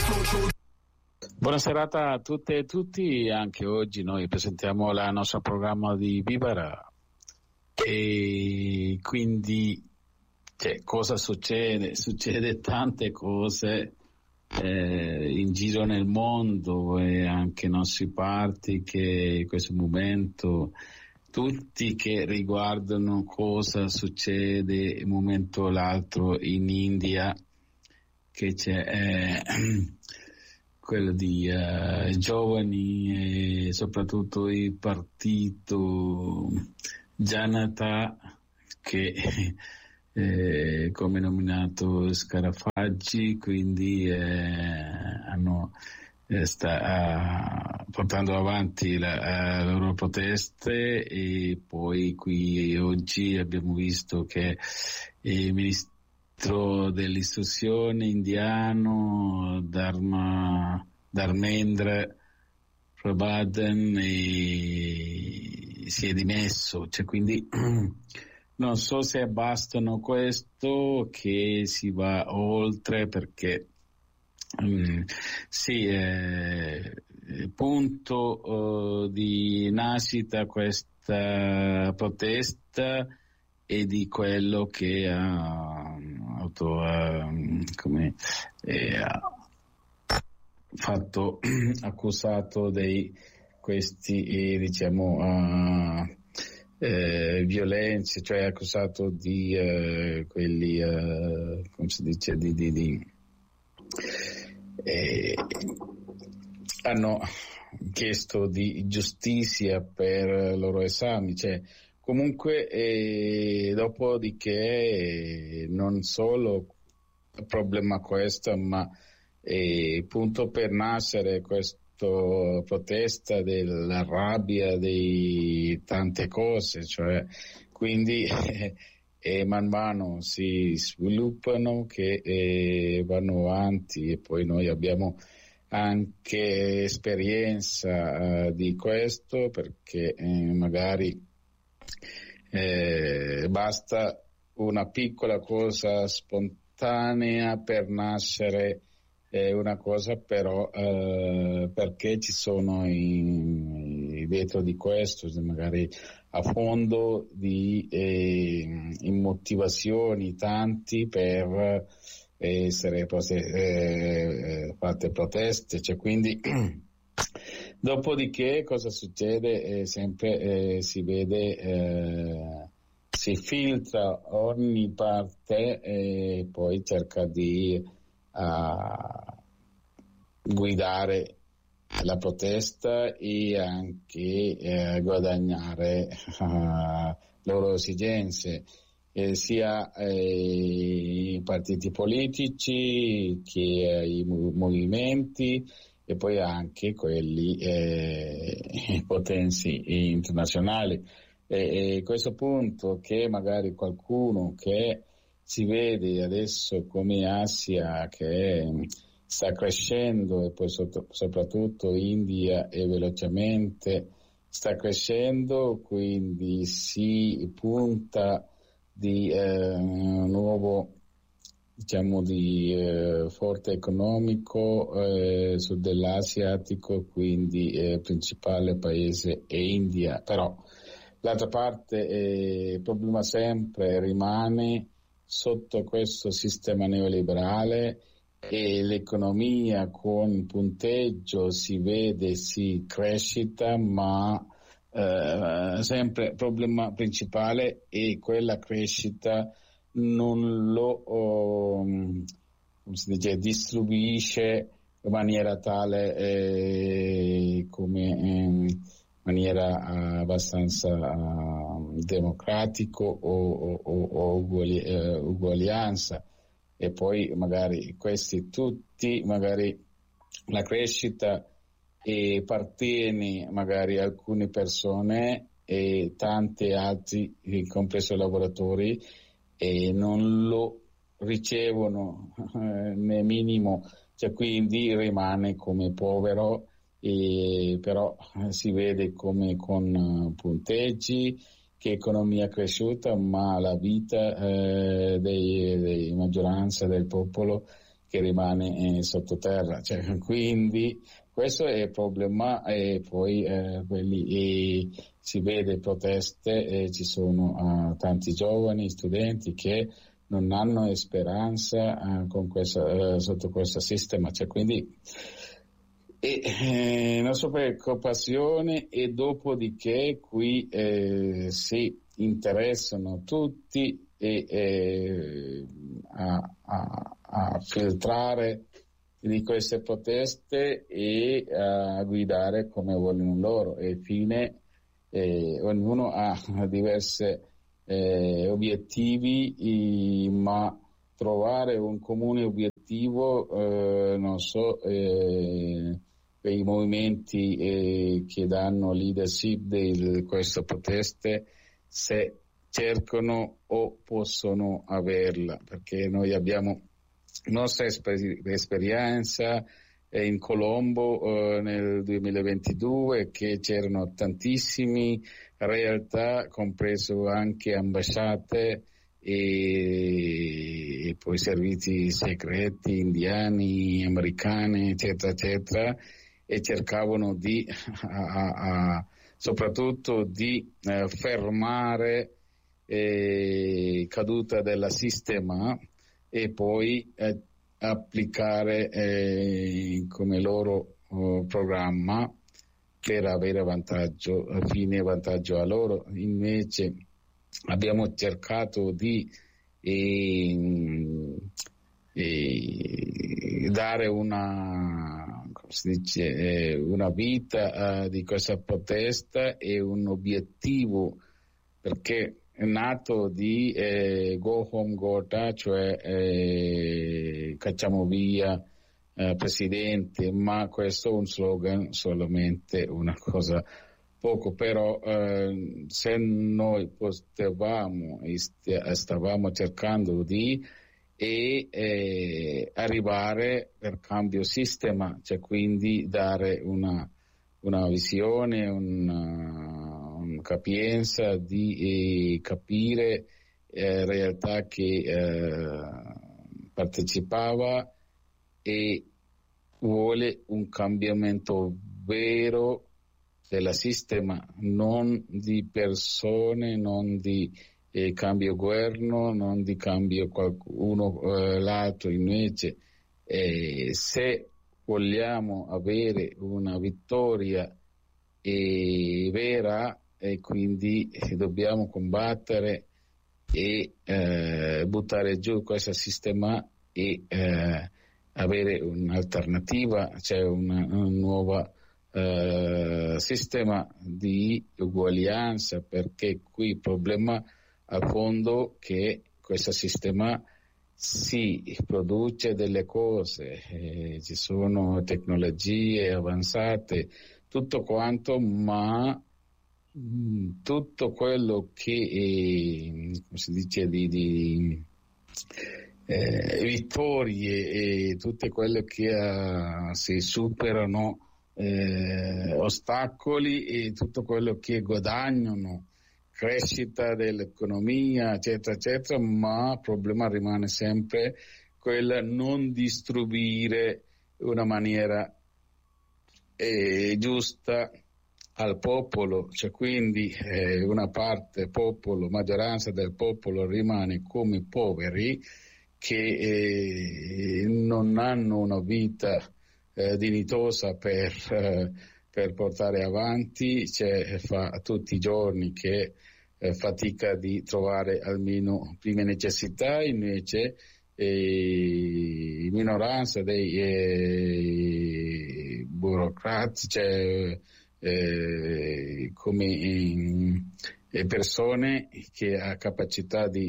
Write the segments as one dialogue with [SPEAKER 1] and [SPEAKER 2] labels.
[SPEAKER 1] Buona serata a tutte e tutti. Anche oggi noi presentiamo il nostro programma di Vivara e quindi cosa succede? Succede tante cose in giro nel mondo e anche nei nostri parti che in questo momento tutti che riguardano cosa succede in un momento o l'altro in India, che c'è quello di giovani e soprattutto il partito Janata che come nominato Scarafaggi, quindi sta portando avanti le loro proteste. E poi qui oggi abbiamo visto che il ministro dell'istruzione indiano Dharmendra Pradhan si è dimesso, quindi non so se bastano questo, che si va oltre, perché punto di nascita questa protesta e di quello che ha fatto accusato di questi violenze, cioè accusato di quelli come si dice hanno chiesto di giustizia per i loro esami, comunque dopodiché non solo il problema questo, ma punto per nascere questa protesta della rabbia di tante cose, quindi man mano si sviluppano, che vanno avanti, e poi noi abbiamo anche esperienza di questo, perché magari basta una piccola cosa spontanea per nascere una cosa, però perché ci sono dietro di questo magari a fondo di motivazioni tanti per essere fatte proteste, quindi dopodiché cosa succede? Sempre si vede, si filtra ogni parte e poi cerca di guidare la protesta e anche guadagnare loro esigenze, sia i partiti politici che i movimenti, e poi anche quelli potenzi internazionali. E questo punto, che magari qualcuno che si vede adesso come Asia, che sta crescendo, e poi soprattutto India e velocemente sta crescendo, quindi si punta di nuovo di forte economico sud dell'asiatico, quindi principale paese è India, però l'altra parte il problema sempre rimane sotto questo sistema neoliberale, e l'economia con punteggio si vede, si crescita, ma sempre il problema principale è quella crescita non lo come si dice, distribuisce in maniera tale come maniera abbastanza democratico o uguaglianza. E poi magari questi tutti, magari la crescita appartiene magari a alcune persone e tante altri, compreso i lavoratori, e non lo ricevono né minimo, quindi rimane come povero, però si vede come con punteggi che economia cresciuta, ma la vita dei maggioranza del popolo che rimane sottoterra, cioè, quindi questo è il problema. E poi si vede proteste, ci sono tanti giovani studenti che non hanno speranza sotto questo sistema, cioè, quindi la sua preoccupazione è dopodiché qui si interessano tutti a filtrare di queste proteste e a guidare come vogliono loro, e fine ognuno ha diversi obiettivi, ma trovare un comune obiettivo, non so, i movimenti che danno leadership di queste proteste, se cercano o possono averla, perché noi abbiamo nostra esperienza in Colombo nel 2022, che c'erano tantissime realtà, compreso anche ambasciate e poi servizi segreti indiani, americani, eccetera, eccetera, e cercavano soprattutto di fermare caduta del sistema e poi applicare come loro programma per avere vantaggio, fine vantaggio a loro. Invece abbiamo cercato di dare una, come si dice, una vita di questa protesta e un obiettivo, perché è nato di go home Gotha, cioè cacciamo via Presidente, ma questo è un slogan, solamente una cosa poco, però se noi potevamo stavamo cercando di arrivare per cambio sistema, cioè quindi dare una visione, una capienza di capire realtà che partecipava e vuole un cambiamento vero del sistema, non di persone, non di cambio governo, non di cambio qualcuno l'altro. Invece se vogliamo avere una vittoria vera, e quindi dobbiamo combattere e buttare giù questo sistema e avere un'alternativa, cioè un nuovo sistema di uguaglianza, perché qui il problema a fondo che questo sistema si produce delle cose, ci sono tecnologie avanzate, tutto quanto, ma tutto quello che come si dice di vittorie e tutte quelle che si superano ostacoli e tutto quello che guadagnano, crescita dell'economia, eccetera, eccetera, ma il problema rimane sempre quel non distribuire una maniera giusta al popolo, cioè quindi una parte popolo, maggioranza del popolo rimane come poveri che non hanno una vita dignitosa per portare avanti, cioè fa tutti i giorni che fatica di trovare almeno prime necessità. Invece minoranza dei burocrati, cioè come persone che ha capacità di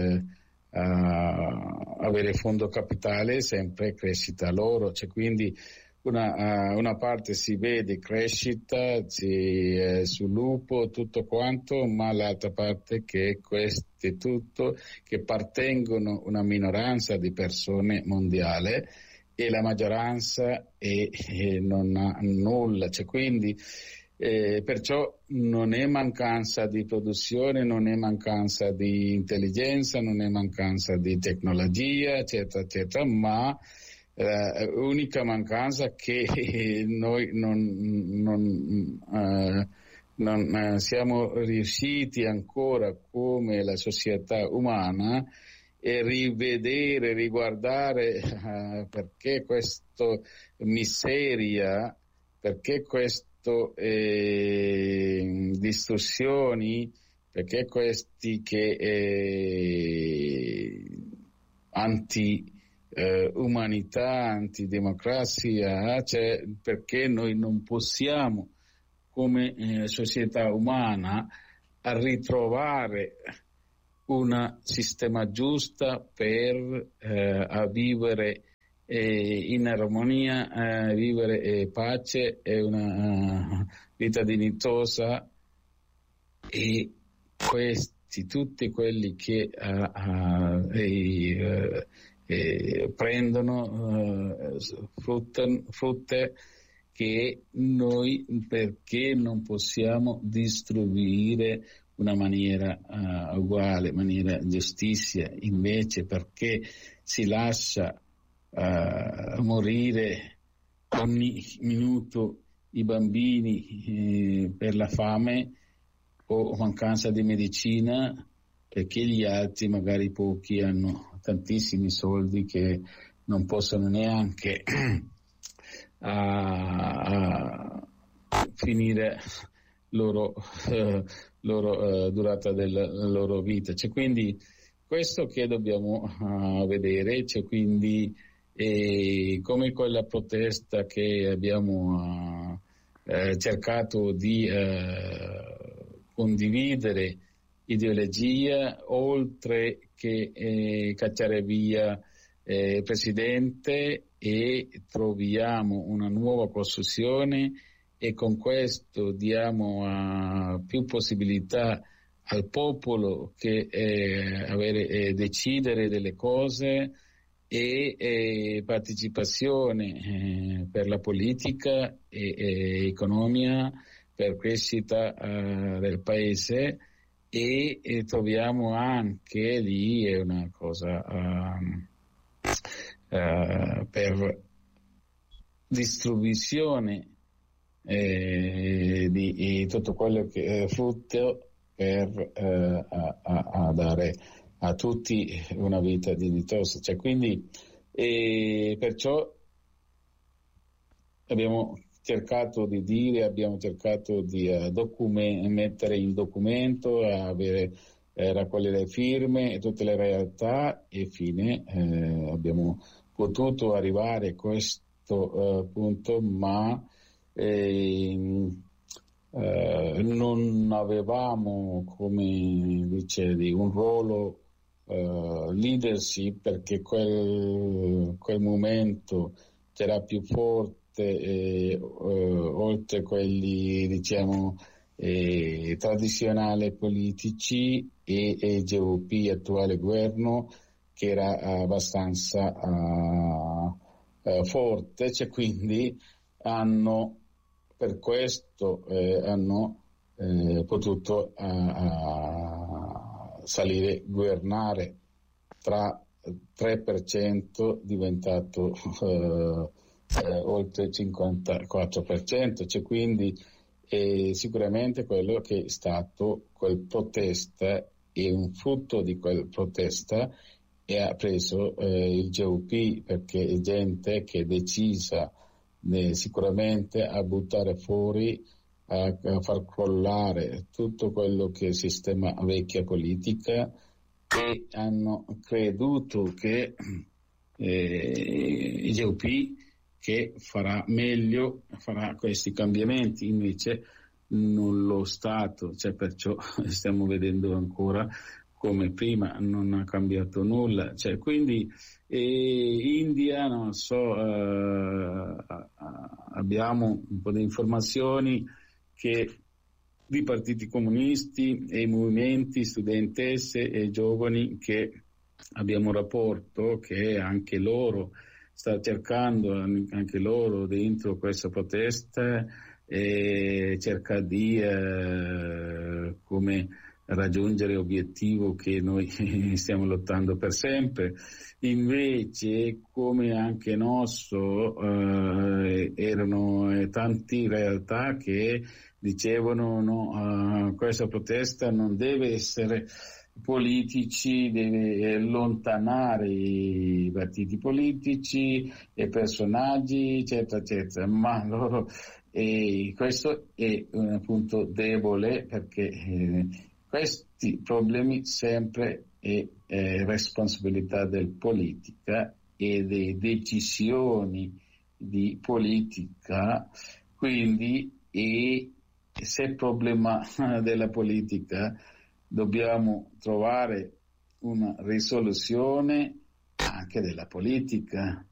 [SPEAKER 1] avere fondo capitale, sempre crescita loro, cioè quindi una parte si vede crescita, sviluppo, tutto quanto, ma l'altra parte che questo è tutto, che appartengono una minoranza di persone mondiale e la maggioranza non ha nulla, cioè quindi perciò non è mancanza di produzione, non è mancanza di intelligenza, non è mancanza di tecnologia, eccetera, eccetera, ma Unica mancanza che noi non siamo riusciti ancora come la società umana e riguardare perché questa miseria, perché queste distorsioni, perché questi umanità, antidemocrazia, cioè perché noi non possiamo come società umana a ritrovare un sistema giusto per a vivere in armonia, vivere pace e una vita dignitosa, e tutti quelli che prendono frutte che noi perché non possiamo distribuire una maniera uguale, maniera giustizia, invece perché si lascia morire ogni minuto i bambini per la fame o mancanza di medicina, perché gli altri, magari pochi, hanno tantissimi soldi che non possono neanche a finire loro durata della loro vita. C'è quindi questo che dobbiamo vedere, c'è quindi come quella protesta che abbiamo cercato di condividere ideologia, oltre che cacciare via il Presidente, e troviamo una nuova costruzione, e con questo diamo più possibilità al popolo che decidere delle cose, e partecipazione per la politica e economia, per crescita del paese, e troviamo anche lì è una cosa per distribuzione di tutto quello che è frutto per dare a tutti una vita dignitosa. Cioè, quindi perciò abbiamo cercato di mettere in documento, raccogliere firme e tutte le realtà, e fine abbiamo potuto arrivare a questo punto, ma non avevamo, come dicevi, un ruolo leadership, perché quel momento c'era più forte, oltre quelli diciamo tradizionali politici e GOP, attuale governo, che era abbastanza forte, cioè, quindi per questo hanno potuto salire, governare tra 3% diventato oltre il 54%, cioè, quindi sicuramente quello che è stato quel protesta è un frutto di quel protesta, e ha preso il GOP, perché è gente che è decisa sicuramente a buttare fuori, a far crollare tutto quello che è il sistema vecchia politica, e hanno creduto che il GOP che farà meglio, farà questi cambiamenti, invece non lo Stato, cioè, perciò stiamo vedendo ancora come prima, non ha cambiato nulla, cioè, quindi India, non so, abbiamo un po' di informazioni che di partiti comunisti e movimenti studentesse e giovani, che abbiamo un rapporto che anche loro sta cercando, anche loro dentro questa protesta, cerca di come raggiungere l'obiettivo che noi stiamo lottando per sempre. Invece, come anche nostro, erano tante realtà che dicevano no, questa protesta non deve essere politici, deve allontanare i partiti politici e personaggi, eccetera, eccetera, ma loro, questo è un punto debole perché questi problemi sempre è responsabilità del politica e delle decisioni di politica, quindi se il problema della politica dobbiamo trovare una risoluzione anche della politica.